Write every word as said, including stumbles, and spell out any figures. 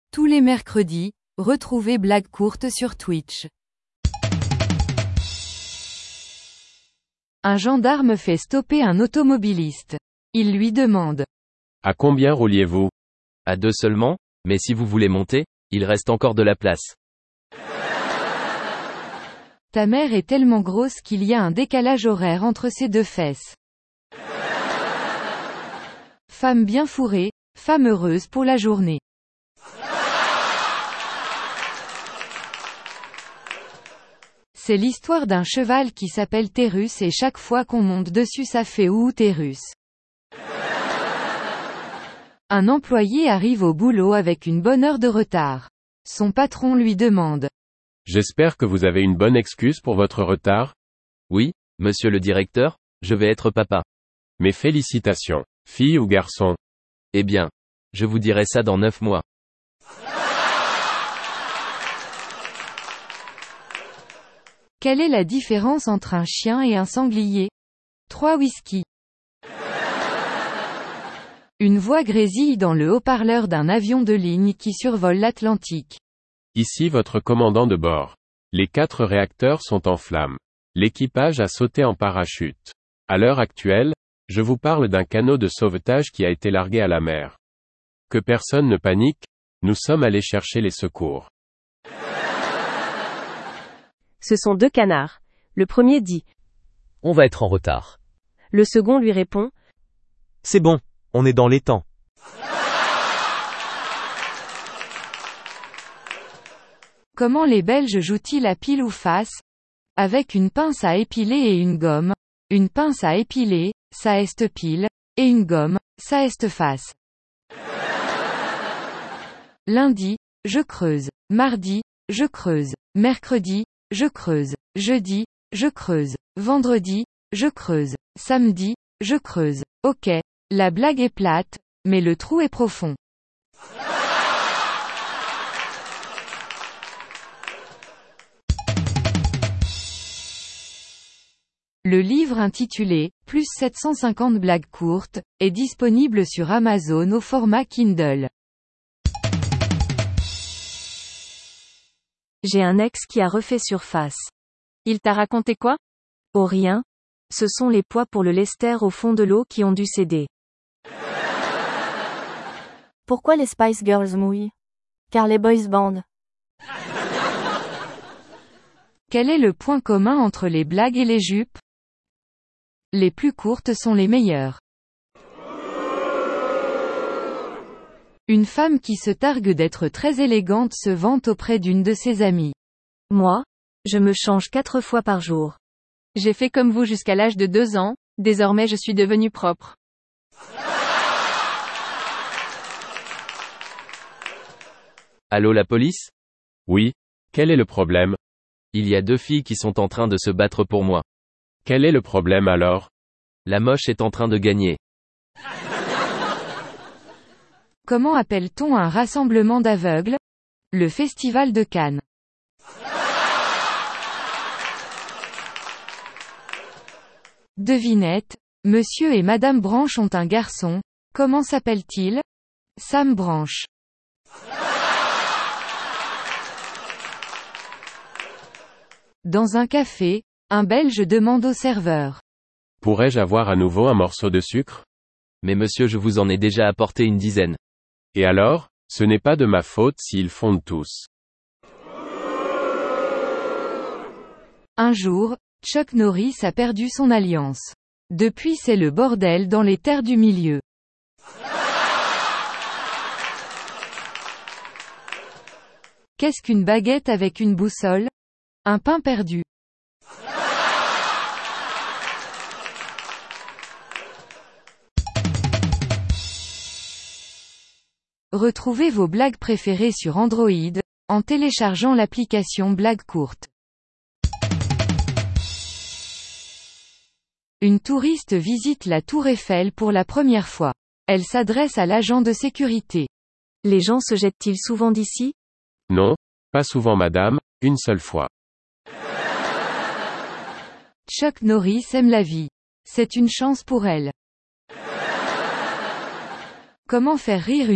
Tous les mercredis, retrouvez Blague courte sur Twitch. Un gendarme fait stopper un automobiliste. Il lui demande. À combien rouliez-vous? À deux seulement, mais si vous voulez monter, il reste encore de la place. Ta mère est tellement grosse qu'il y a un décalage horaire entre ses deux fesses. Femme bien fourrée, femme heureuse pour la journée. C'est l'histoire d'un cheval qui s'appelle Térus et chaque fois qu'on monte dessus ça fait ouh Térus. Un employé arrive au boulot avec une bonne heure de retard. Son patron lui demande. J'espère que vous avez une bonne excuse pour votre retard? Oui, monsieur le directeur, je vais être papa. Mes félicitations, fille ou garçon? Eh bien, je vous dirai ça dans neuf mois. Quelle est la différence entre un chien et un sanglier? Trois whisky. Une voix grésille dans le haut-parleur d'un avion de ligne qui survole l'Atlantique. Ici votre commandant de bord. Les quatre réacteurs sont en flammes. L'équipage a sauté en parachute. À l'heure actuelle, je vous parle d'un canot de sauvetage qui a été largué à la mer. Que personne ne panique, nous sommes allés chercher les secours. Ce sont deux canards. Le premier dit. On va être en retard. Le second lui répond. C'est bon, on est dans les temps. Comment les Belges jouent-ils à pile ou face? Avec une pince à épiler et une gomme. Une pince à épiler, ça est pile, et une gomme, ça est face. Lundi, je creuse. Mardi, je creuse. Mercredi, je creuse. Jeudi, je creuse. Vendredi, je creuse. Samedi, je creuse. Ok, la blague est plate, mais le trou est profond. Le livre intitulé « Plus sept cent cinquante blagues courtes » est disponible sur Amazon au format Kindle. J'ai un ex qui a refait surface. Il t'a raconté quoi? Oh rien. Ce sont les poids pour le lester au fond de l'eau qui ont dû céder. Pourquoi les Spice Girls mouillent? Car les boys band. Quel est le point commun entre les blagues et les jupes? Les plus courtes sont les meilleures. Une femme qui se targue d'être très élégante se vante auprès d'une de ses amies. Moi, je me change quatre fois par jour. J'ai fait comme vous jusqu'à l'âge de deux ans, désormais je suis devenue propre. Allô la police? Oui, quel est le problème? Il y a deux filles qui sont en train de se battre pour moi. Quel est le problème alors? La moche est en train de gagner. Comment appelle-t-on un rassemblement d'aveugles? Le Festival de Cannes. Devinette, Monsieur et Madame Branche ont un garçon. Comment s'appelle-t-il? Sam Branche. Dans un café, un Belge demande au serveur. Pourrais-je avoir à nouveau un morceau de sucre? Mais monsieur, je vous en ai déjà apporté une dizaine. Et alors, ce n'est pas de ma faute s'ils fondent tous. Un jour, Chuck Norris a perdu son alliance. Depuis c'est le bordel dans les terres du milieu. Qu'est-ce qu'une baguette avec une boussole? Un pain perdu. Retrouvez vos blagues préférées sur Android, en téléchargeant l'application Blague courte. Une touriste visite la tour Eiffel pour la première fois. Elle s'adresse à l'agent de sécurité. Les gens se jettent-ils souvent d'ici? Non, pas souvent madame, une seule fois. Chuck Norris aime la vie. C'est une chance pour elle. Comment faire rire une